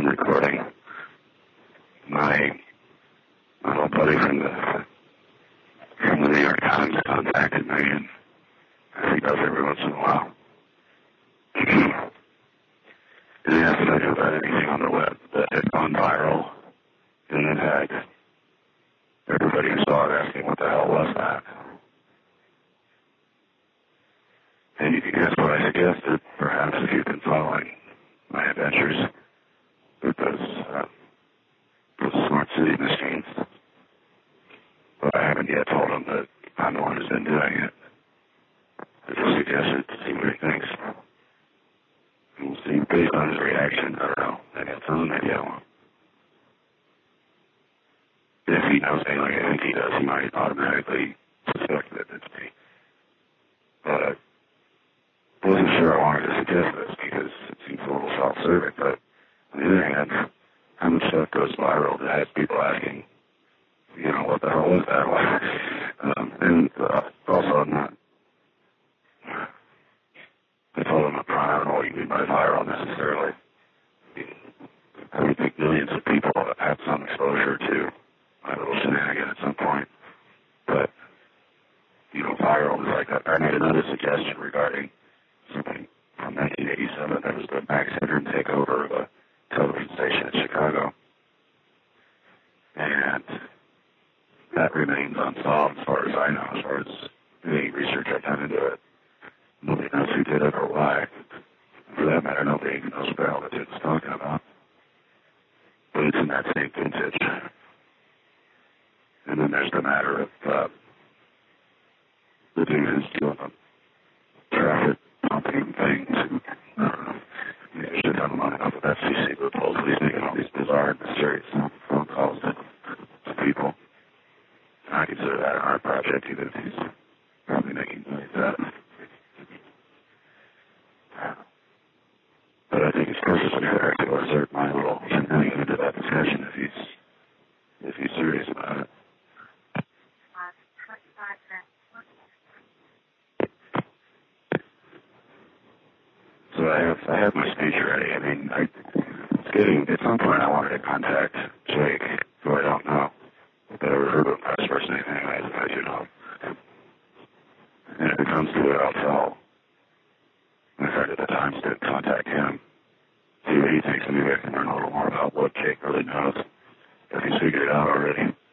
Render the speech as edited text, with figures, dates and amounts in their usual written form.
recording. My old buddy from the New York Times contacted me, and as he does every once in a while. And he asked if I knew about anything on the web that had gone viral and then had everybody who saw it asking what the hell was that. And you can guess what I suggested, perhaps, if you've been following my adventures with those smart city machines. But I haven't yet told him that I'm the one who's been doing it. I just suggested to see what he thinks. And we'll see, based on his reaction, I don't know, maybe I'll tell him, maybe I won't. If he knows me like I think he does, he might automatically suspect that it's me. But I wasn't sure I wanted to suggest this because it seems a little self-serving, but on the other hand, how much stuff goes viral that has people asking, you know, what the hell was that? And also, I'm not, I told him up front, I don't know what you mean by viral necessarily. I would think millions of people have had some exposure to my little shenanigan at some point. But, you know, viral is like, I made another suggestion regarding something from 1987. That was the Max Headroom takeover of a television station in Chicago. And that remains unsolved as far as I know, as far as any research I've done into it. Nobody knows who did it or why. For that matter, nobody even knows what the hell the dude was talking about. But it's in that same vintage. And then there's the matter of the dude who's doing the traffic pumping things. I don't know. Maybe I should have him on enough of FCC loopholes. He's making all these bizarre and mysterious phone calls to people. I consider that an art project, even if he's probably making money at that. But I think it's perfectly fair to assert my little shenanigan into that discussion if he's serious about it. So I have my speech ready. I mean, at some point I wanted to contact Jake, who I don't know, but I ever heard of him by his first name anyways, if I do know. And if it comes to it, I'll tell my friend at the Times to contact him, see what he thinks, and maybe I can learn a little more about what Jake really knows, if he's figured it out already.